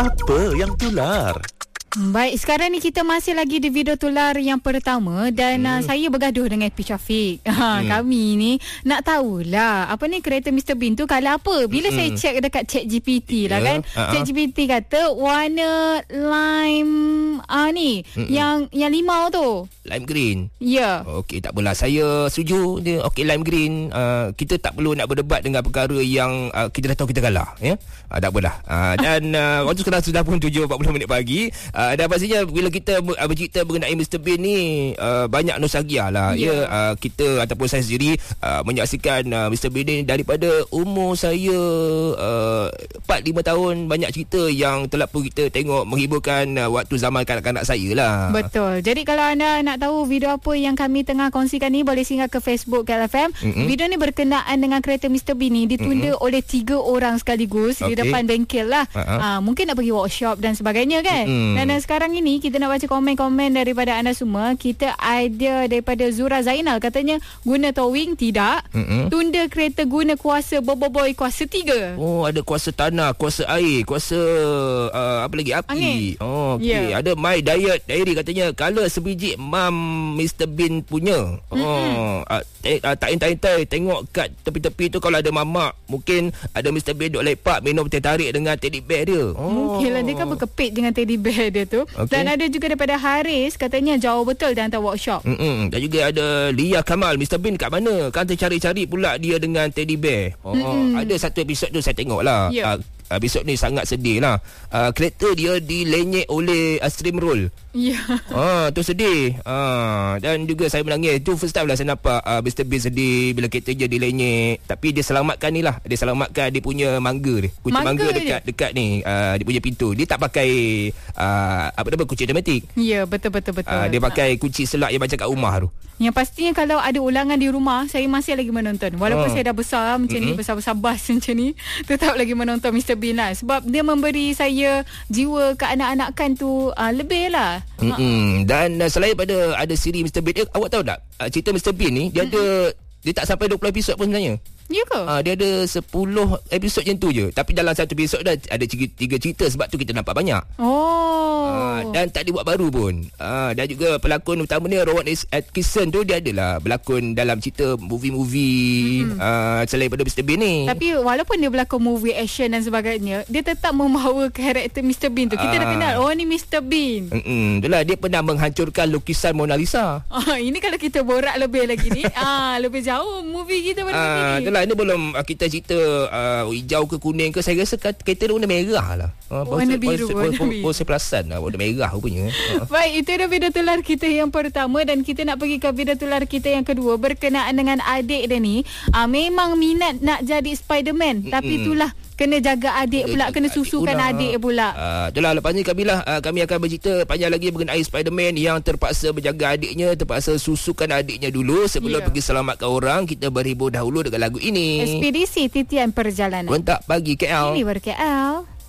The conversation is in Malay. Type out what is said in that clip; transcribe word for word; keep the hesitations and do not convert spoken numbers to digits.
Apa yang tular? Baik, sekarang ni kita masih lagi di video tular yang pertama dan hmm. uh, saya bergaduh dengan P. Syafiq. Ha, hmm. Kami ni nak tahulah apa ni kereta Mister Bean tu kalau apa. Bila hmm. saya check dekat ChatGPT lah yeah. kan. Uh-huh. ChatGPT kata warna lime ah uh, ni hmm. yang yang limau tu. Lime green. Ya. Yeah. Okey, tak apalah. Saya setuju dia. Okey, lime green. Uh, kita tak perlu nak berdebat dengan perkara yang uh, kita dah tahu kita kalah, ya. Uh, tak apalah. Uh, dan uh, waktu sekarang sudah pun tujuh empat puluh minit pagi. Uh, dan pastinya bila kita uh, bercerita mengenai Mister Bean ni uh, banyak nostalgia lah yeah. ya uh, kita ataupun saya sendiri uh, menyaksikan uh, Mister Bean ni daripada umur saya uh, empat lima tahun. Banyak cerita yang telah pun kita tengok menghiburkan uh, waktu zaman kanak-kanak saya lah. Betul. Jadi kalau anda nak tahu video apa yang kami tengah kongsikan ni, boleh singgah ke Facebook K L F M. Mm-hmm. Video ni berkenaan dengan kereta Mister Bean ni ditunda mm-hmm. oleh tiga orang sekaligus okay. di depan bengkel lah. Uh-huh. uh, mungkin nak pergi workshop dan sebagainya kan. Mm-hmm. Dan, dan sekarang ini kita nak baca komen-komen daripada anda semua. Kita ada daripada Zura Zainal, katanya guna towing tidak, mm-hmm. tunda kereta guna kuasa boboiboy kuasa tiga. Oh, ada kuasa tanah, kuasa air, kuasa uh, apa lagi, api. Angin. Oh, okey. Yeah. Ada My Diet Diary, katanya kalau sebiji mam Mister Bean punya. Mm-hmm. Oh, uh, eh, uh, tak intai-intai tengok kat tepi-tepi tu kalau ada mamak, mungkin ada Mister Bean duk lepak minum teh tarik dengan teddy bear dia. Oh. Mungkin lah dia kan berkepit dengan teddy bear dia tu. Okay. Dan ada juga daripada Haris, katanya jauh betul dan hantar workshop. Mm-mm. Dan juga ada Lia Kamal, Mister Bean kat mana? Kan tercari-cari pula dia dengan teddy bear. Oh, ada satu episod tu saya tengok lah. Yeah. Uh, episod ni sangat sedih lah. Uh, kereta dia dilenyek oleh uh, stream roll. Ya. Yeah. Ah, tu sedih. Ah, dan juga saya menangis. Tu first time lah saya nampak uh, Mister Bean sedih bila kereta dia dilenyek. Tapi dia selamatkan ni lah. Dia selamatkan dia punya mangga dia. Kunci mangga, mangga dekat dekat ni uh, dia punya pintu. Dia tak pakai uh, apa nama kunci automatik. Ya, yeah, betul betul betul. Uh, dia pakai kunci selak yang macam kat rumah tu. Yang pastinya kalau ada ulangan di rumah, saya masih lagi menonton. Walaupun oh. saya dah besar macam mm-hmm. ni, besar-besar bas macam ni, tetap lagi menonton Mister Bean lah. Sebab dia memberi saya jiwa keanak-anakan tu uh, lebih lah. Mm-hmm. Dan uh, selain pada ada siri Mister Bean, eh, awak tahu tak uh, cerita Mister Bean ni dia mm-hmm. ada, dia tak sampai dua puluh episod pun sebenarnya. Ya ke? Uh, dia ada sepuluh episod macam tu je. Tapi dalam satu episod dah ada tiga cerita, sebab tu kita nampak banyak. Oh. Uh, dan tak dibuat baru pun. Uh, dan juga pelakon utama ni Rowan Atkinson tu, dia adalah berlakon dalam cerita movie-movie mm-hmm. uh, selain pada Mister Bean ni. Tapi walaupun dia berlakon movie action dan sebagainya, dia tetap membawa karakter Mister Bean tu. Kita uh, dah kenal, oh ni Mister Bean. Mm-mm. Itulah, dia pernah menghancurkan lukisan Mona Lisa. Uh, ini kalau kita borak lebih lagi ni, uh, lebih jauh movie kita pada uh, ni. Itulah, ini belum uh, kita cerita uh, hijau ke kuning ke. Saya rasa kereta dia warna merah lah. Uh, warna biru, warna biru. Baru saya perasan lah warna merah rupanya. Uh. Baik, itu dah video tular kita yang pertama. Dan kita nak pergi ke video tular kita yang kedua berkenaan dengan adik dia ni. Uh, memang minat nak jadi Spiderman. Mm-mm. Tapi itulah, kena jaga adik pula, kena susukan adik pula. Uh, itulah, lepas ni kami lah uh, kami akan bercerita panjang lagi mengenai Spiderman yang terpaksa berjaga adiknya, terpaksa susukan adiknya dulu sebelum yeah. pergi selamatkan orang. Kita berhibur dahulu dengan lagu ini. Ekspedisi Titian Perjalanan. Kontak Pagi K L. Ini ber K L.